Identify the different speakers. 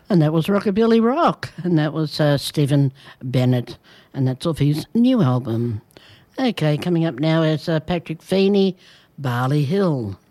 Speaker 1: And that was Rockabilly Rock, and that was Stephen Bennett, and that's off his new album. Okay, coming up now is Patrick Feeney, Barley Hill.